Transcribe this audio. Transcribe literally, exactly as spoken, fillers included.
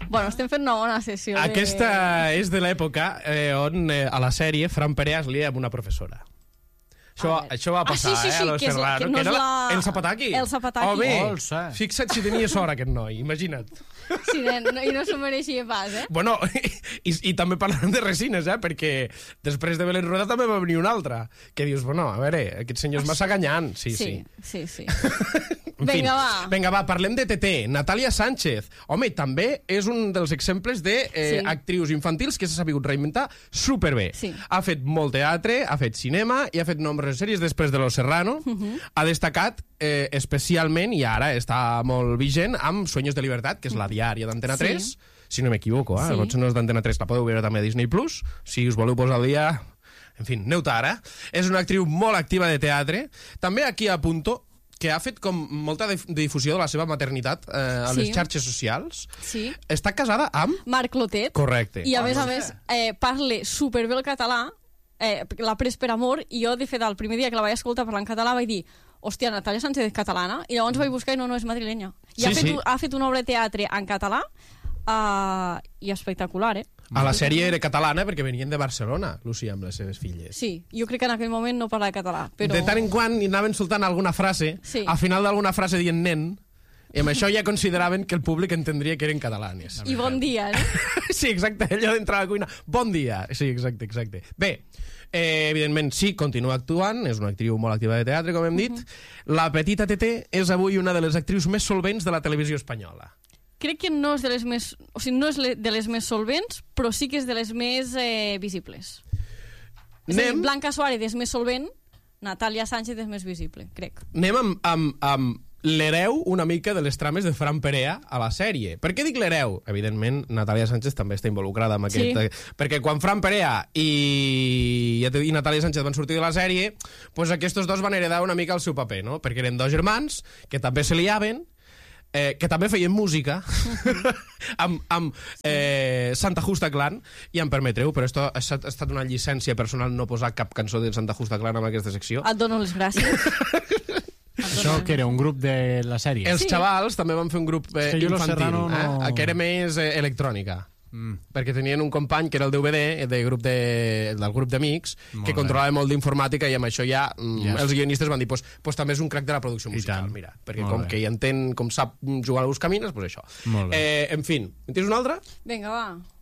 Bueno, estem fent una bona sessió. De... Aquesta és de l'època eh, on eh, a la sèrie Fran Perea es lia amb una professora. Això, això va passar, ah, sí, sí, sí, eh, a Los que és la- Serrano. que no Que és era la... la- El Zapataki. El Zapataki. Home, Oh, sí. fixa't si tenia sort aquest noi, imagina't. Sí, nen, no, i no s'ho mereixia pas, eh? Bueno, i, i també parlant de resines, eh, perquè després de Belén Rueda també va venir una altra, que dius, bueno, a veure, aquest senyor és massa ganyant. Sí, sí. Sí, sí. En fin, Vinga, va. Vinga, va, parlem de T T. Natàlia Sánchez. Home, també és un dels exemples de eh, Sí. actrius infantils que s'ha sabut reinventar superbé. Sí. Ha fet molt teatre, ha fet cinema i ha fet nombroses sèries després de Los Serrano. Uh -huh. Ha destacat eh, especialment, i ara està molt vigent, amb Sueños de Libertad, que és la diària d'Antena Sí. tres, si no m'equivoco, eh? Sí. Potser no és d'Antena tres, la podeu veure també a Disney Plus, si us voleu posar al dia... En fi, aneu tard, eh? És una actriu molt activa de teatre. També aquí apunto que ha fet com molta dif- difusió de la seva maternitat eh, a Sí. les xarxes socials. Sí. Està casada amb... Marc Clotet. Correcte. I a més Ah, a no més, sé. eh, parla superbé el català, eh, l'ha pres per amor, i jo, de fet, el primer dia que la vaig escoltar parlar en català vaig dir, hòstia, Natàlia Sánchez és catalana, i llavors vaig buscar i no, no, és madrilenya. I Sí, ha, fet, sí. ha fet una obra de teatre en català, uh, i espectacular, eh? A la sèrie era catalana perquè venien de Barcelona, Lucía, amb les seves filles. Sí, jo crec que en aquell moment no parlava català, però... De tant en quant hi anaven soltant alguna frase, Sí. al final d'alguna frase dient nen, i amb això ja consideraven que el públic entendria que eren catalanes. I bon dia, no? Sí, exacte, allò d'entrar a la cuina. Bon dia. Sí, exacte, exacte. Bé, eh, evidentment, sí, continua actuant, és una actriu molt activa de teatre, com hem dit. Uh -huh. La petita T T és avui una de les actrius més solvents de la televisió espanyola. Crec que no és de les més... O sigui, no és le- de les més solvents, però sí que és de les més eh, visibles. És a dir, Anem, Blanca Suárez és més solvent, Natàlia Sánchez és més visible, crec. anem amb, amb, amb l'hereu una mica de les trames de Fran Perea a la sèrie. Per què dic l'hereu? Evidentment, Natàlia Sánchez també està involucrada amb aquest... Sí. Perquè quan Fran Perea i, i Natàlia Sánchez van sortir de la sèrie, pues aquests dos van heredar una mica el seu paper, no? Perquè eren dos germans que també se liaven, eh, que també feien música amb, amb eh, Santa Justa Clan, i em permetreu, però esto ha estat ha estat una llicència personal no posar cap cançó de Santa Justa Clan en aquesta secció. Et dono les gràcies. Això que era un grup de la sèrie. Els Sí. xavals també van fer un grup eh, És que jo Los infantil, Serrano no- eh, que era més eh, electrònica. Mm. Perquè tenien un company que era el D V D de grup de, del grup d'amics Molt que bé. controlava molt d'informàtica, i amb això ja, mm, Ja els guionistes van dir pues, pues també és un crac de la producció I musical, tant. mira, perquè Molt com bé. que hi entén, com sap jugar a les camines, pues això. Molt bé. Eh, en fin, en tens una altra? Vinga, va.